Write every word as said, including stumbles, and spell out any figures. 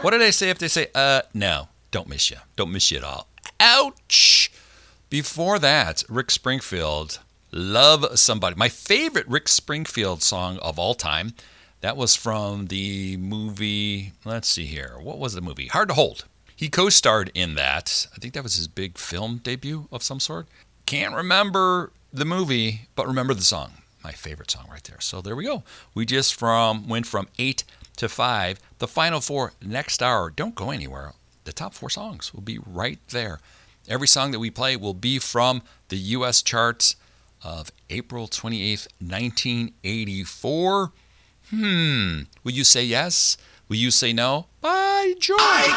What did I say if they say, uh, no, don't miss you. Don't miss you at all. Ouch! Before that, Rick Springfield, Love Somebody. My favorite Rick Springfield song of all time. That was from the movie, let's see here. What was the movie? Hard to Hold. He co-starred in that. I think that was his big film debut of some sort. Can't remember the movie, but remember the song. My favorite song right there. So there we go. We just from went from eight to five. The final four next hour. Don't go anywhere. The top four songs will be right there. Every song that we play will be from the U S charts of April twenty-eighth, nineteen eighty-four. Hmm. Will you say yes? Will you say no? By George!